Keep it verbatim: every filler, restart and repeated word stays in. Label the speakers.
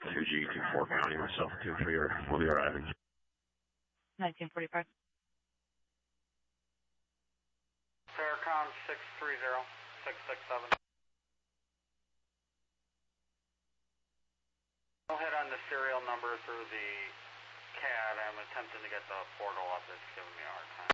Speaker 1: two G two four County, myself two three will be arriving.
Speaker 2: nineteen forty-five.
Speaker 3: Faircom six three zero, six six seven. I'll hit on the serial number through the C A D. I'm attempting to get the portal up. It's giving me a hard time.